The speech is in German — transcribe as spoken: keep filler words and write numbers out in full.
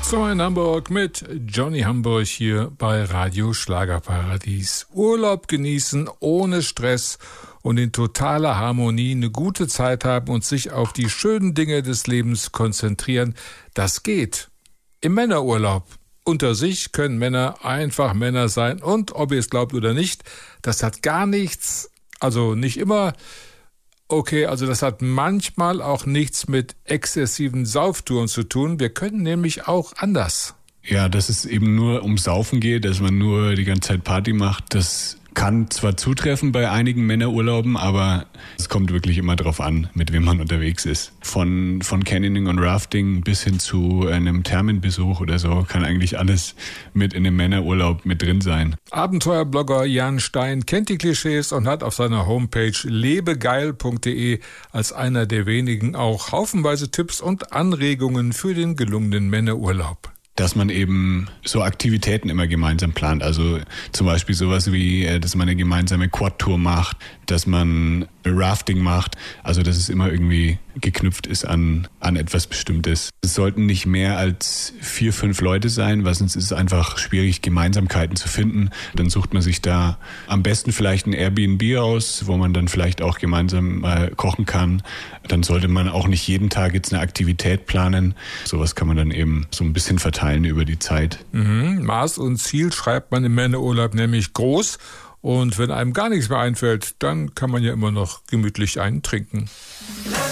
Sommer in Hamburg mit Johnny Hamburg hier bei Radio Schlagerparadies. Urlaub genießen ohne Stress und in totaler Harmonie, eine gute Zeit haben und sich auf die schönen Dinge des Lebens konzentrieren, das geht. Im Männerurlaub. Unter sich können Männer einfach Männer sein und, ob ihr es glaubt oder nicht, das hat gar nichts, also nicht immer, okay, also das hat manchmal auch nichts mit exzessiven Sauftouren zu tun. Wir können nämlich auch anders. Ja, dass es eben nur um Saufen geht, dass man nur die ganze Zeit Party macht, das kann zwar zutreffen bei einigen Männerurlauben, aber es kommt wirklich immer drauf an, mit wem man unterwegs ist. Von, von Canyoning und Rafting bis hin zu einem Thermenbesuch oder so kann eigentlich alles mit in einem Männerurlaub mit drin sein. Abenteuerblogger Jan Stein kennt die Klischees und hat auf seiner Homepage lebegeil punkt de als einer der wenigen auch haufenweise Tipps und Anregungen für den gelungenen Männerurlaub. Dass man eben so Aktivitäten immer gemeinsam plant. Also zum Beispiel sowas wie, dass man eine gemeinsame Quad-Tour macht, dass man Rafting macht. Also dass es immer irgendwie geknüpft ist an, an etwas Bestimmtes. Es sollten nicht mehr als vier, fünf Leute sein, weil sonst ist es einfach schwierig, Gemeinsamkeiten zu finden. Dann sucht man sich da am besten vielleicht ein Airbnb aus, wo man dann vielleicht auch gemeinsam mal kochen kann. Dann sollte man auch nicht jeden Tag jetzt eine Aktivität planen. Sowas kann man dann eben so ein bisschen verteilen über die Zeit. Mhm. Maß und Ziel schreibt man im Männerurlaub nämlich groß. Und wenn einem gar nichts mehr einfällt, dann kann man ja immer noch gemütlich einen trinken.